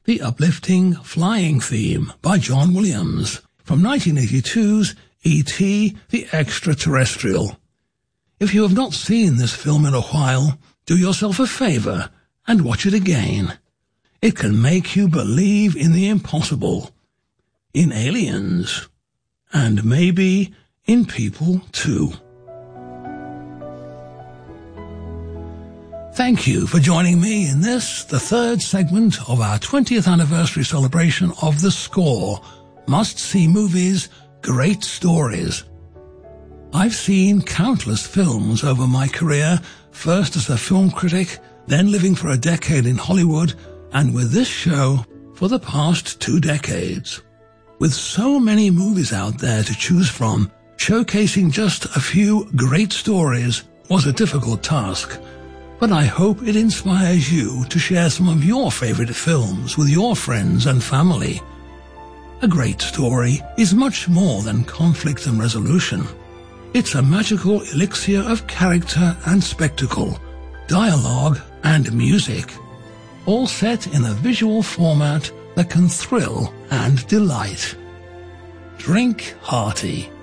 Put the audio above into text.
the uplifting Flying Theme by John Williams from 1982's E.T. the Extraterrestrial. If you have not seen this film in a while, do yourself a favor and watch it again. It can make you believe in the impossible, in aliens, and maybe in people too. Thank you for joining me in this, the third segment of our 20th anniversary celebration of The Score, Must-See Movies, Great Stories. I've seen countless films over my career, first as a film critic, then living for a decade in Hollywood, and with this show for the past 2 decades. With so many movies out there to choose from, showcasing just a few great stories was a difficult task. But I hope it inspires you to share some of your favorite films with your friends and family. A great story is much more than conflict and resolution. It's a magical elixir of character and spectacle, dialogue and music, all set in a visual format that can thrill and delight. Drink hearty.